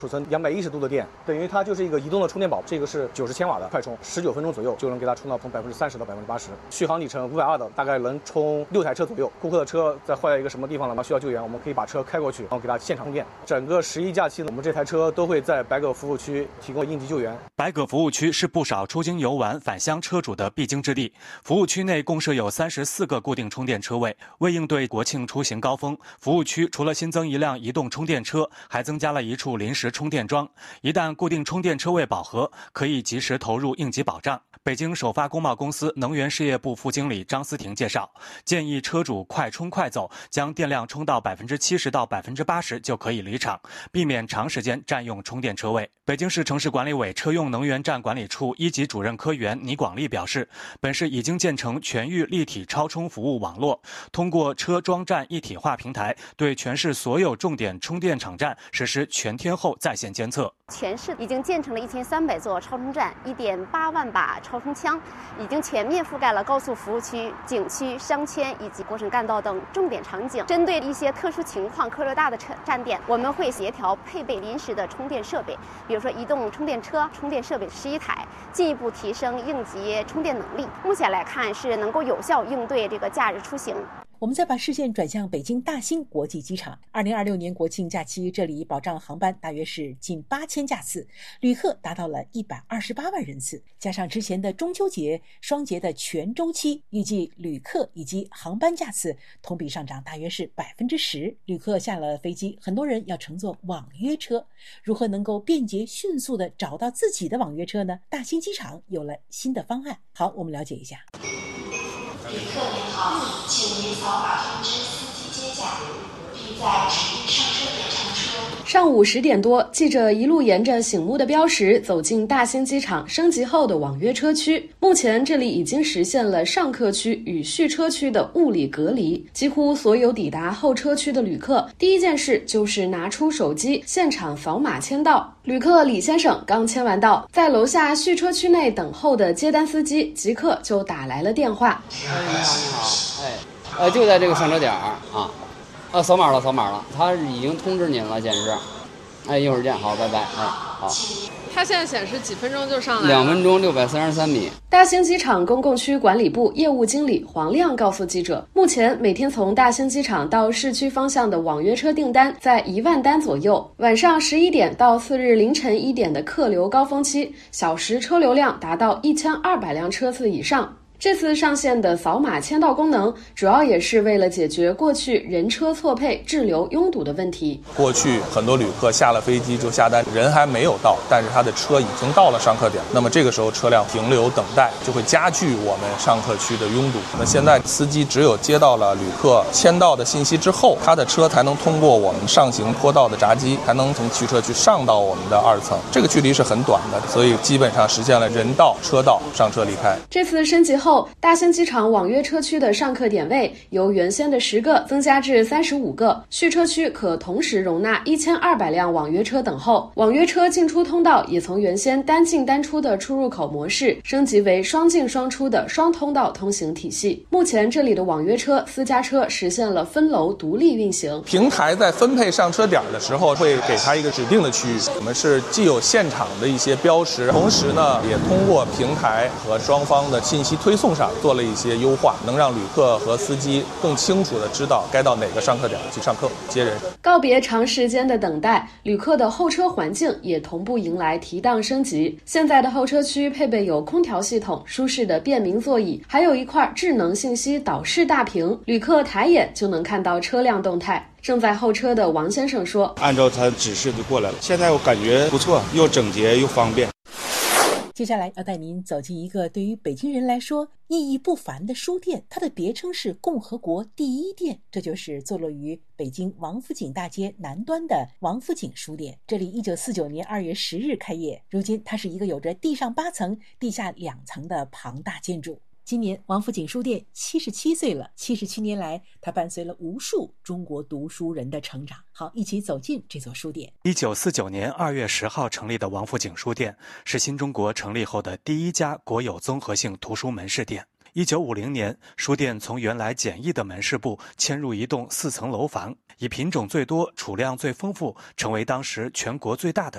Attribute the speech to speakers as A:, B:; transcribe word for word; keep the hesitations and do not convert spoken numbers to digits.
A: 储存两百一十度的电，等于它就是一个移动的充电宝。这个是九十千瓦的快充，十九分钟左右就能给它充到从百分之三十到百分之八十，续航里程五百二的，大概能充六台车左右。顾客的车在坏在一个什么地方了，需要救援，我们可以把车开过去，然后给它现场充电。整个十一假期呢，我们这台车都会在白葛服务区提供应急救援。
B: 白葛服务区是不少出京游玩返乡车主的必经之地。服务区内共设有三十四个固定充电车位。为应对国庆出行高峰，服务区除了新增一辆移动充电车，还增加了一处临时充电桩。一旦固定充电车位饱和，可以及时投入应急保障。北京首发工贸公司能源事业部副经理张思婷介绍，建议车主快充快走，将电量充到百分之七十到百分之八十就可以离场，避免长时间占用充电车位。北京市城市管理委车用能源站管理处一级主任科员倪广利表示，本市已经建成全域立体超充服务网络，通过车桩站一体化平台，对全市所有重点充电场站实施全天候在线监测。
C: 全市已经建成了一千三百座超充站，一点八万把超充枪，已经全面覆盖了高速服务区、景区、商圈以及国省干道等重点场景。针对一些特殊情况、客流大的站点，我们会协调配备临时的充电设备，比如说移动充电车、充电设备十一台，进一步提升应急充电能力。目前来看是能够有效应对这个假日出行。
D: 我们再把视线转向北京大兴国际机场。二零二六年国庆假期，这里保障航班大约是近八千架次，旅客达到了一百二十八万人次。加上之前的中秋节、双节的全周期，预计旅客以及航班架次同比上涨大约是百分之十。旅客下了飞机，很多人要乘坐网约车，如何能够便捷迅速地找到自己的网约车呢？大兴机场有了新的方案。好，我们了解一下。
E: 旅客您好，请您扫码通知司机接驾，并在指定上车点上车。
F: 上午十点多，记者一路沿着醒目的标识走进大兴机场升级后的网约车区。目前这里已经实现了上客区与续车区的物理隔离，几乎所有抵达候车区的旅客，第一件事就是拿出手机现场扫码签到。旅客李先生刚签完到，在楼下续车区内等候的接单司机即刻就打来了电话。
G: 哎，你好，你好，哎，呃，就在这个上车点啊，啊，扫码了，扫码了，他已经通知您了，显示。哎，一会儿见，好，拜拜，哎，好。
H: 它现在显示几分钟就上来了？
G: 两分钟六百三十三米。
F: 大兴机场公共区管理部业务经理黄亮告诉记者，目前每天从大兴机场到市区方向的网约车订单在一万单左右。晚上十一点到次日凌晨一点的客流高峰期，小时车流量达到一千二百辆车次以上。这次上线的扫码签到功能，主要也是为了解决过去人车错配、滞留拥堵的问题。
I: 过去很多旅客下了飞机就下单，人还没有到，但是他的车已经到了上客点，那么这个时候车辆停留等待，就会加剧我们上客区的拥堵。那现在司机只有接到了旅客签到的信息之后，他的车才能通过我们上行坡道的闸机，才能从取车区上到我们的二层。这个距离是很短的，所以基本上实现了人到车到，上车离开。
F: 这次升级后，大兴机场网约车区的上客点位由原先的十个增加至三十五个，续车区可同时容纳一千二百辆网约车等候。网约车进出通道也从原先单进单出的出入口模式升级为双进双出的双通道通行体系。目前这里的网约车、私家车实现了分楼独立运行。
I: 平台在分配上车点的时候，会给它一个指定的区域。我们是既有现场的一些标识，同时呢，也通过平台和双方的信息推送上做了一些优化，能让旅客和司机更清楚地知道该到哪个上客点去上客接人。
F: 告别长时间的等待，旅客的候车环境也同步迎来提档升级。现在的候车区配备有空调系统、舒适的便民座椅，还有一块智能信息导视大屏，旅客抬眼就能看到车辆动态。正在候车的王先生说，
J: 按照他指示就过来了，现在我感觉不错，又整洁又方便。
D: 接下来要带您走进一个对于北京人来说意义不凡的书店，它的别称是共和国第一店，这就是坐落于北京王府井大街南端的王府井书店。这里一九四九年二月十日开业，如今它是一个有着地上八层、地下两层的庞大建筑。今年王府井书店七十七岁了，七十七年来，它伴随了无数中国读书人的成长。好，一起走进这座书店。
B: 一九四九年二月十号成立的王府井书店，是新中国成立后的第一家国有综合性图书门市店。一九五零年，书店从原来简易的门市部迁入一栋四层楼房，以品种最多、储量最丰富，成为当时全国最大的